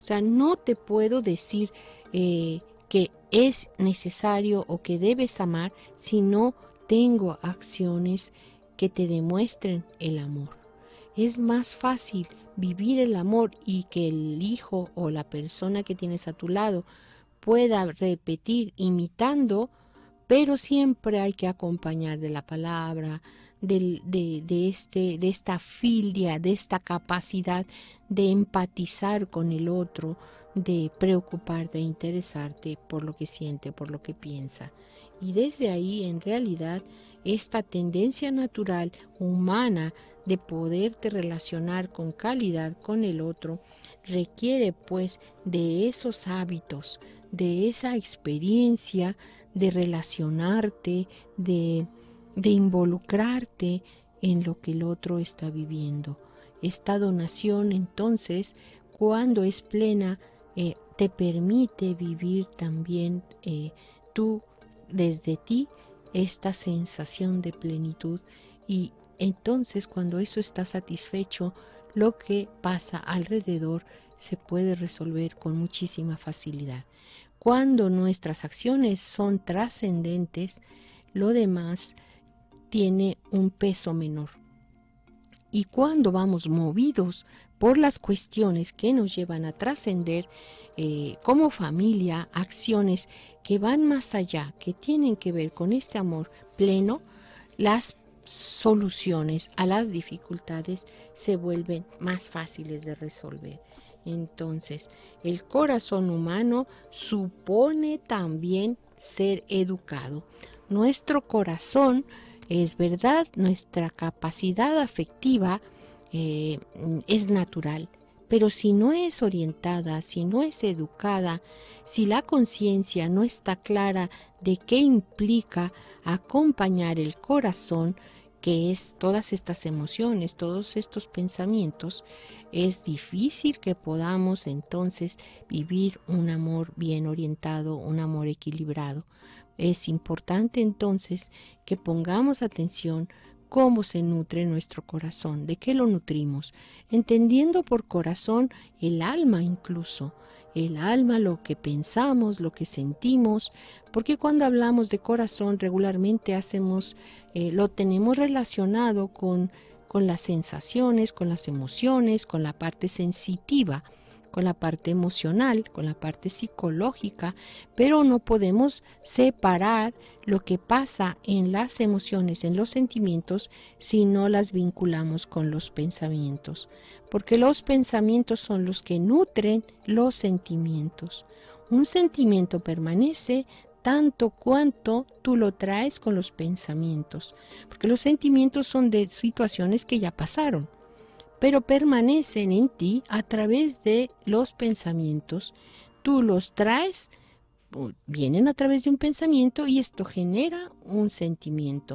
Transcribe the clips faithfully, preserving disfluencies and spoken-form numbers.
O sea, no te puedo decir eh, que es necesario o que debes amar si no tengo acciones que te demuestren el amor. Es más fácil vivir el amor y que el hijo o la persona que tienes a tu lado pueda repetir imitando, pero siempre hay que acompañar de la palabra, de, de, de, este, de esta filia, de esta capacidad de empatizar con el otro, de preocuparte, de interesarte por lo que siente, por lo que piensa. Y desde ahí, en realidad, esta tendencia natural humana de poderte relacionar con calidad con el otro requiere pues de esos hábitos, de esa experiencia de relacionarte, de, de involucrarte en lo que el otro está viviendo. Esta donación entonces, cuando es plena, eh, te permite vivir también eh, tú desde ti esta sensación de plenitud, y entonces cuando eso está satisfecho, lo que pasa alrededor se puede resolver con muchísima facilidad. Cuando nuestras acciones son trascendentes, lo demás tiene un peso menor. Y cuando vamos movidos por las cuestiones que nos llevan a trascender eh, como familia, acciones que van más allá, que tienen que ver con este amor pleno, las soluciones a las dificultades se vuelven más fáciles de resolver. Entonces, el corazón humano supone también ser educado. Nuestro corazón, es verdad, nuestra capacidad afectiva eh, es natural, pero si no es orientada, si no es educada, si la conciencia no está clara de qué implica acompañar el corazón, que es todas estas emociones, todos estos pensamientos, es difícil que podamos entonces vivir un amor bien orientado, un amor equilibrado. Es importante entonces que pongamos atención cómo se nutre nuestro corazón, de qué lo nutrimos, entendiendo por corazón el alma incluso, el alma, lo que pensamos, lo que sentimos, porque cuando hablamos de corazón regularmente hacemos, eh, lo tenemos relacionado con, con las sensaciones, con las emociones, con la parte sensitiva, con la parte emocional, con la parte psicológica, pero no podemos separar lo que pasa en las emociones, en los sentimientos, si no las vinculamos con los pensamientos, porque los pensamientos son los que nutren los sentimientos. Un sentimiento permanece tanto cuanto tú lo traes con los pensamientos, porque los sentimientos son de situaciones que ya pasaron, pero permanecen en ti a través de los pensamientos. Tú los traes, vienen a través de un pensamiento y esto genera un sentimiento.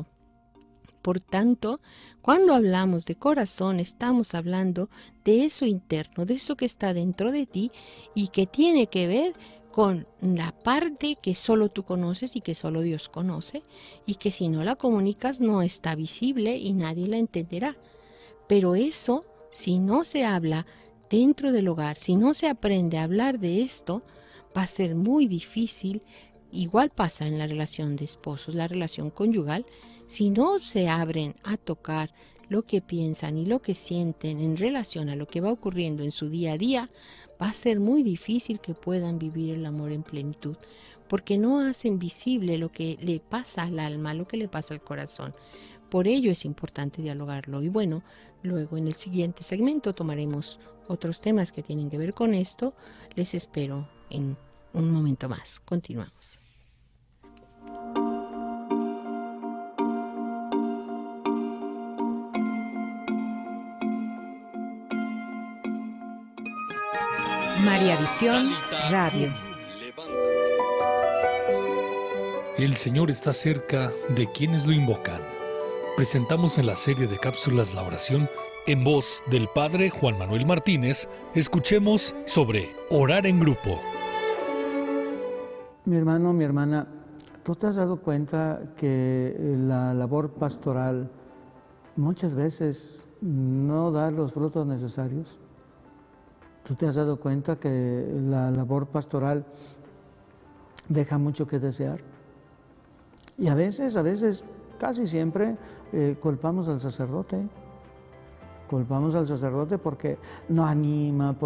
Por tanto, cuando hablamos de corazón, estamos hablando de eso interno, de eso que está dentro de ti y que tiene que ver con la parte que solo tú conoces y que solo Dios conoce, y que si no la comunicas no está visible y nadie la entenderá. Pero eso, si no se habla dentro del hogar, si no se aprende a hablar de esto, va a ser muy difícil. Igual pasa en la relación de esposos, la relación conyugal. Si no se abren a tocar lo que piensan y lo que sienten en relación a lo que va ocurriendo en su día a día, va a ser muy difícil que puedan vivir el amor en plenitud, porque no hacen visible lo que le pasa al alma, lo que le pasa al corazón. Por ello es importante dialogarlo. Y bueno, luego en el siguiente segmento tomaremos otros temas que tienen que ver con esto. Les espero en un momento más. Continuamos. María Visión Radio. El Señor está cerca de quienes lo invocan. Presentamos en la serie de cápsulas La Oración, en voz del Padre Juan Manuel Martínez. Escuchemos sobre orar en grupo. Mi hermano, mi hermana, ¿tú te has dado cuenta que la labor pastoral muchas veces no da los frutos necesarios? ¿Tú te has dado cuenta que la labor pastoral deja mucho que desear? Y a veces, a veces, casi siempre eh, culpamos al sacerdote. Culpamos al sacerdote porque no anima,